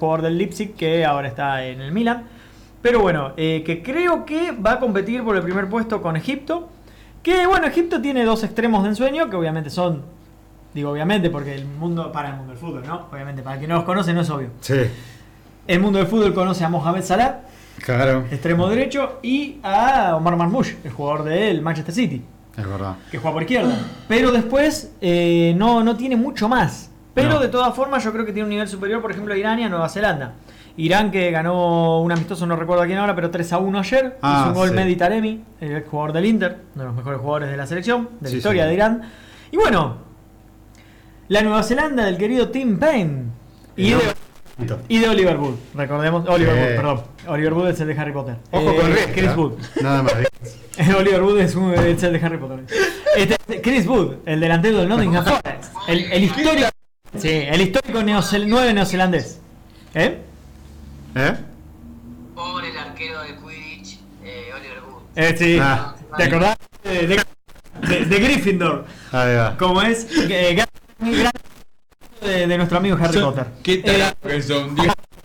jugador del Leipzig que ahora está en el Milan. Pero bueno, que creo que va a competir por el primer puesto con Egipto. Que bueno, Egipto tiene dos extremos de ensueño, que obviamente son, digo obviamente porque el mundo del fútbol, ¿no? Obviamente, para quien no los conoce no es obvio. Sí. El mundo del fútbol conoce a Mohamed Salah, Claro. extremo derecho, y a Omar Marmoush, el jugador del Manchester City, Es verdad. que juega por izquierda. Pero después no tiene mucho más. Pero No. de todas formas yo creo que tiene un nivel superior, por ejemplo, a Irán y a Nueva Zelanda. Irán, que ganó un amistoso, no recuerdo a quién ahora, pero 3-1 ayer. Hizo un gol sí. Mehdi Taremi, el jugador del Inter, uno de los mejores jugadores de la selección, de la Sí, historia sí. de Irán. Y bueno, la Nueva Zelanda del querido Tim Payne y de Oliver Wood, recordemos. Oliver Wood, perdón. Oliver Wood es el de Harry Potter. Ojo con Riestra. Chris Wood. Nada más. Oliver Wood es el de Harry Potter. Chris Wood, el delantero del Nottingham Forest. El histórico. Sí, el histórico 9 neozelandés. ¿Eh? Pobre el arquero de Quidditch, Oliver Wood. Sí. Ah. ¿Te acordás? De Gryffindor. Ahí va. Como es de nuestro amigo Harry Potter. ¿Qué tal que son?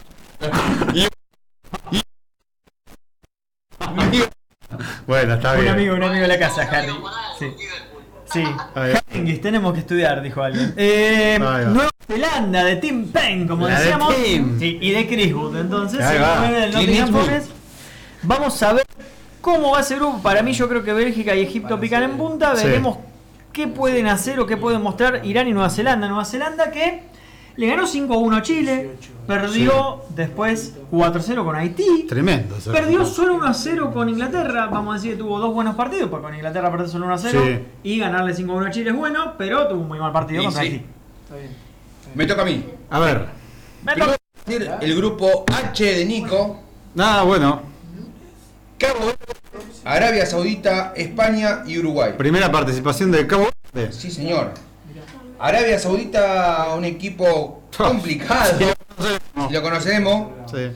Bueno, está bien. Un amigo de la casa, Harry. Sí. Sí. Ahí va. Haringis, tenemos que estudiar, dijo alguien. va. Nueva Zelanda, de Tim Payne, como La de decíamos. Tim. Sí, y de Chris Wood. Entonces, Ahí va. del Nottingham Forest. Vamos a ver cómo va ese grupo. Para mí, yo creo que Bélgica y Egipto pican en punta. Sí. Veremos qué pueden hacer o qué pueden mostrar Irán y Nueva Zelanda. Nueva Zelanda que le ganó 5-1 a Chile. Perdió después 4-0 con Haití. Tremendo. eso. Perdió solo 1-0 con Inglaterra. Vamos a decir que tuvo dos buenos partidos, porque con Inglaterra perdió solo 1-0 Sí. y ganarle 5-1 a Chile es bueno, pero tuvo un muy mal partido Y contra sí. Haití. Me toca a mí. A ver. Me Primero toca- voy a decir el grupo H de Nico, Nada, bueno. Cabo Verde, Arabia Saudita, España y Uruguay. Primera participación de Cabo Verde. Sí, señor. Arabia Saudita, un equipo complicado, lo conoceremos. Sí.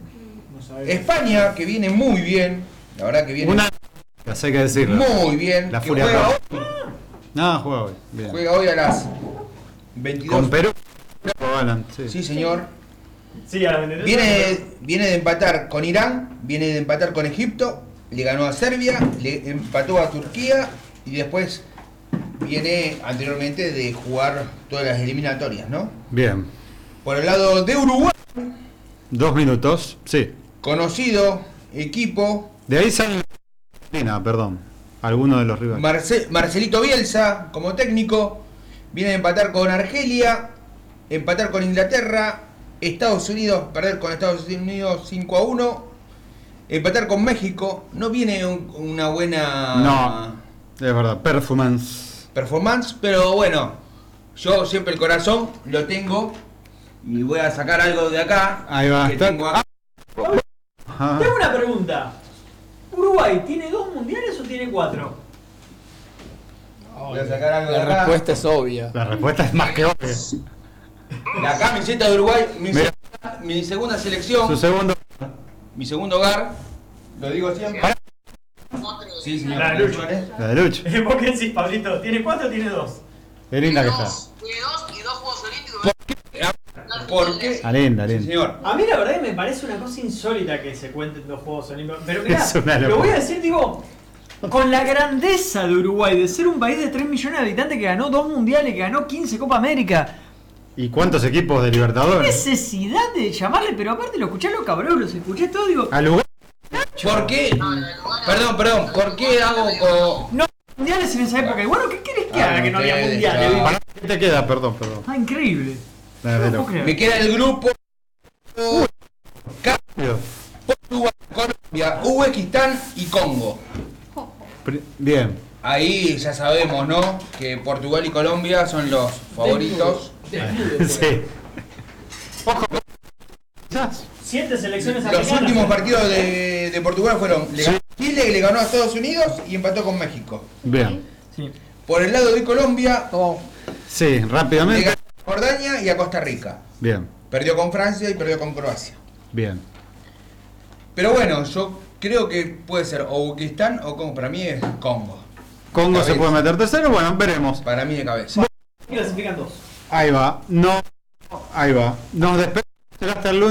España, que viene muy bien, la verdad que viene Una. Hay que decirlo. muy bien, La que Furia juega Roja. hoy, Nada, juega hoy. Bien. juega hoy a las 22. Con Perú. Ganan, sí. Sí, señor. Sí, a la 23. Viene de empatar con Irán, viene de empatar con Egipto, le ganó a Serbia, le empató a Turquía y después viene anteriormente de jugar todas las eliminatorias, ¿no? Bien. Por el lado de Uruguay, 2 minutos. Sí. conocido equipo, De ahí sale. Perdón. Alguno de los rivales. Marcelito Bielsa como técnico, viene de empatar con Argelia, empatar con Inglaterra, Estados Unidos, perder con Estados Unidos 5-1, empatar con México, no viene una buena No. Es verdad. performance, pero bueno, yo siempre el corazón lo tengo y voy a sacar algo de acá. Ahí va. Que tengo acá. Ajá. Tengo una pregunta. ¿Uruguay tiene 2 mundiales o tiene 4? Voy a sacar algo de La acá. respuesta es obvia. La respuesta es más que obvia. La camiseta de Uruguay, Mira. mi segunda selección, Su segundo. mi segundo hogar, lo digo siempre. Sí, señor. La lucha. La de Lucho. ¿Vos qué decís, Pablito? ¿Tiene 4 o tiene 2? Qué linda que está. Tiene dos y dos Juegos Olímpicos. ¿Por qué? Ah, linda, Sí, linda. señor. A mí la verdad que me parece una cosa insólita que se cuenten 2 Juegos Olímpicos. Pero mirá, Es una lo locura. voy a decir, digo, con la grandeza de Uruguay, de ser un país de 3 millones de habitantes que ganó 2 mundiales, que ganó 15 Copa América. ¿Y cuántos equipos de ¿Qué Libertadores? necesidad de llamarle? Pero aparte lo escuché a los cabros, los escuché todo, digo, Al lugar. ¿Por qué? Perdón, ¿por qué hago con... no mundiales en esa época. Y bueno, ¿qué querés que haga que no había ustedes, mundiales? ya. ¿Para qué te queda? Perdón. Ah, increíble. La de No puedo loco. creer. Me queda el grupo Dios. Portugal, Colombia, Uzbekistán y Congo. Bien. Ahí ya sabemos, ¿no? Que Portugal y Colombia son los favoritos. Sí. 7 selecciones Los africanas. últimos partidos de Portugal fueron le ganó a Chile, le ganó a Estados Unidos y empató con México. Bien. Sí. Por el lado de Colombia, Sí, le rápidamente. ganó a Jordania y a Costa Rica. Bien. Perdió con Francia y perdió con Croacia. Bien. Pero bueno, yo creo que puede ser o Uzbekistán o Congo. Para mí es Congo. Congo se Cabeza. puede meter tercero. Bueno, veremos. Para mí de cabeza. Clasifican 2. Ahí va. No. Ahí va. Nos despedimos hasta el lunes.